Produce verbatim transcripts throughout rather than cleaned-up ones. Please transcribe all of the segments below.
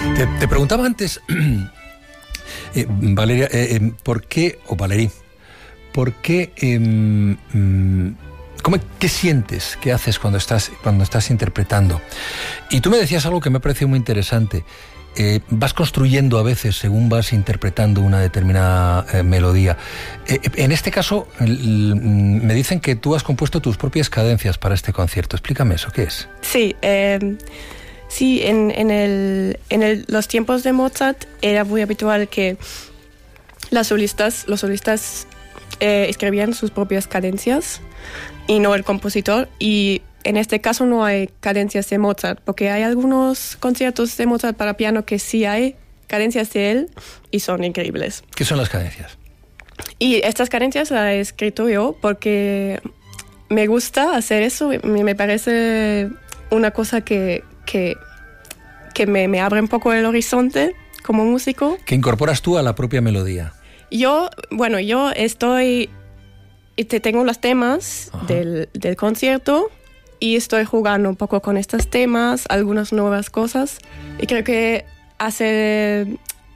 Te, te preguntaba antes, eh, Valeria, eh, eh, ¿por qué, o Valerí, por qué, eh, mm, cómo, qué sientes, qué haces cuando estás, cuando estás interpretando? Y tú me decías algo que me ha parecido muy interesante. Eh, vas construyendo a veces según vas interpretando una determinada eh, melodía. Eh, en este caso, l- l- me dicen que tú has compuesto tus propias cadencias para este concierto. Explícame eso, ¿qué es? Sí, eh, sí en, en, el, en el, los tiempos de Mozart era muy habitual que las solistas, los solistas eh, escribían sus propias cadencias y no el compositor. Y en este caso no hay cadencias de Mozart, porque hay algunos conciertos de Mozart para piano que sí hay cadencias de él y son increíbles. ¿Qué son las cadencias? Y estas cadencias las he escrito yo porque me gusta hacer eso, me, me parece una cosa que, que, que me, me abre un poco el horizonte como músico. Que incorporas tú a la propia melodía. Yo, bueno, yo estoy, y te tengo los temas del, del concierto y estoy jugando un poco con estos temas, algunas nuevas cosas, y creo que hace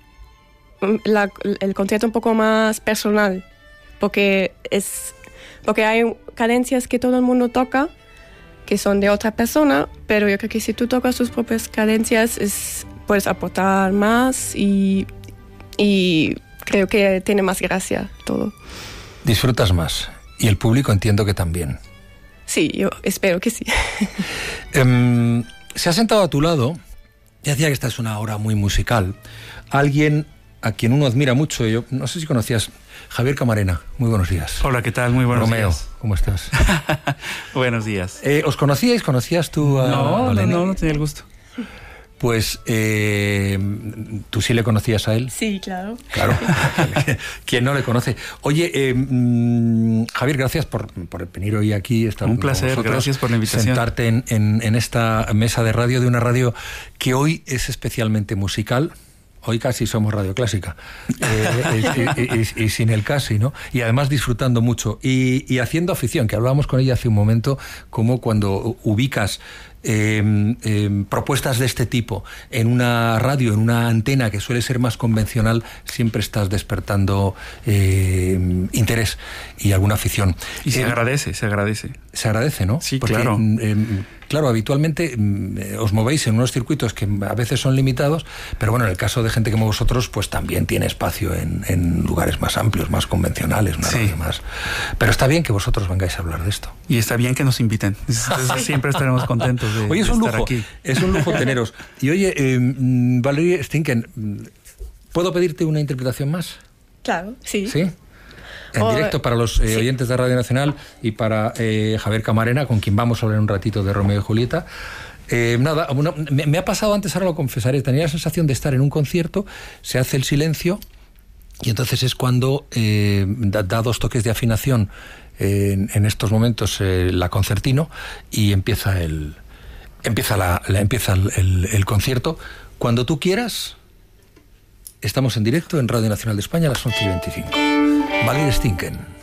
la, el concierto un poco más personal, porque, es, porque hay cadencias que todo el mundo toca, que son de otra persona, pero yo creo que si tú tocas tus propias cadencias, es, puedes aportar más y, y creo que tiene más gracia todo. Disfrutas más, y el público entiendo que también. Sí, yo espero que sí. um, se ha sentado a tu lado, ya decía que esta es una hora muy musical, alguien a quien uno admira mucho. Yo no sé si conocías Javier Camarena. Muy buenos días. Hola, ¿qué tal? Muy buenos Romeo, días. ¿cómo estás? Buenos días. Eh, ¿Os conocíais? ¿Conocías tú a No, Valeni? no, no, no tenía el gusto. Pues, eh, ¿tú sí le conocías a él? Sí, claro. Claro. ¿Quién no le conoce? Oye, eh, mm, Javier, gracias por, por venir hoy aquí. Estar Un placer, con gracias por la invitación. Sentarte en, en, en esta mesa de radio, de una radio que hoy es especialmente musical. Hoy casi somos radio clásica, eh, y, y, y, y sin el casi, ¿no? Y además disfrutando mucho y, y haciendo afición, que hablábamos con ella hace un momento, como cuando ubicas eh, eh, propuestas de este tipo en una radio, en una antena que suele ser más convencional, siempre estás despertando eh, interés y alguna afición. Y se eh, agradece, se agradece. Se agradece, ¿no? Sí, Porque, claro. Eh, Claro, habitualmente eh, os movéis en unos circuitos que a veces son limitados, pero bueno, en el caso de gente como vosotros, pues también tiene espacio en, en lugares más amplios, más convencionales, una sí. radio más. Pero está bien que vosotros vengáis a hablar de esto. Y está bien que nos inviten. Entonces, siempre estaremos contentos de, oye, es de un estar lujo, aquí. Es un lujo teneros. Y oye, eh, Valerie Stinken, ¿puedo pedirte una interpretación más? Claro, sí. ¿Sí? En o, directo para los eh, sí. oyentes de Radio Nacional y para eh, Javier Camarena, con quien vamos a hablar un ratito de Romeo y Julieta. Eh, nada, una, me, me ha pasado antes, ahora lo confesaré, tenía la sensación de estar en un concierto, se hace el silencio y entonces es cuando eh, da, da dos toques de afinación eh, en, en estos momentos eh, la concertino y empieza el empieza la, la empieza el, el, el concierto. Cuando tú quieras, estamos en directo en Radio Nacional de España a las once y veinticinco. Valerie Stinken.